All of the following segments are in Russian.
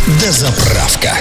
Дозаправка.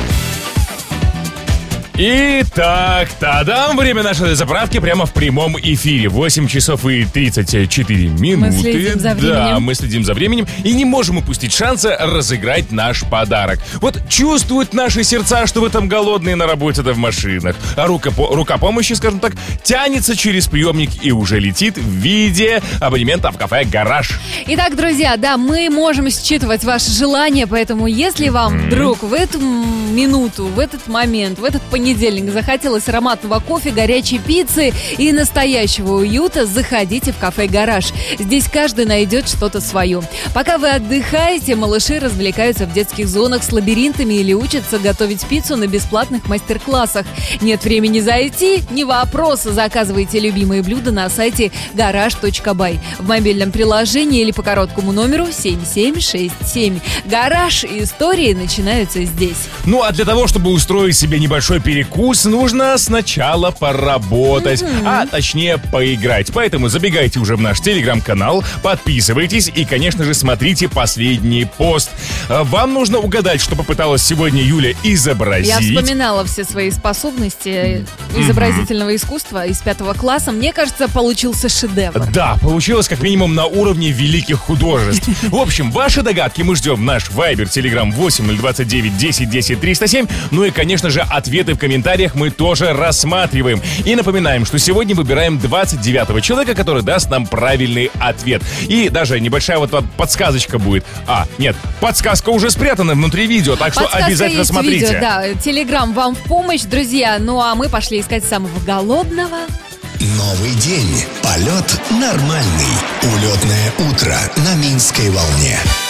Итак, тадам, время нашей заправки прямо в прямом эфире. 8 часов и 34 минуты. Мы следим за временем. Да, мы следим за временем и не можем упустить шанса разыграть наш подарок. Вот чувствуют наши сердца, что вы там голодные на работе да в машинах. А рука помощи, скажем так, тянется через приемник и уже летит в виде абонемента в кафе «Гараж». Итак, друзья, да, мы можем считывать ваши желания, поэтому если вам вдруг в эту минуту, в этот момент, в этот понедельник захотелось ароматного кофе, горячей пиццы и настоящего уюта, заходите в кафе «Гараж». Здесь каждый найдет что-то свое. Пока вы отдыхаете, малыши развлекаются в детских зонах с лабиринтами или учатся готовить пиццу на бесплатных мастер-классах. Нет времени зайти? Не вопрос. Заказывайте любимые блюда на сайте garage.by, в мобильном приложении или по короткому номеру 7767. «Гараж» и истории начинаются здесь. Ну а для того, чтобы устроить себе небольшой перекус, нужно сначала поработать, а точнее поиграть. Поэтому забегайте уже в наш телеграм-канал, подписывайтесь и, конечно же, смотрите последний пост. Вам нужно угадать, что попыталась сегодня Юля изобразить. Я вспоминала все свои способности изобразительного искусства из 5 класса. Мне кажется, получился шедевр. Да, получилось как минимум на уровне великих художеств. В общем, ваши догадки мы ждем в наш Viber, Telegram 8029 10 10 307. Ну и, конечно же, ответы в комментариях мы тоже рассматриваем. И напоминаем, что сегодня выбираем 29-го человека, который даст нам правильный ответ. И даже небольшая вот подсказочка будет. Нет, подсказка уже спрятана внутри видео, так что Подсказка обязательно есть смотрите. Видео, да, Телеграм вам в помощь, друзья. Ну а мы пошли искать самого голодного. Новый день. Полет нормальный. Улетное утро на Минской волне.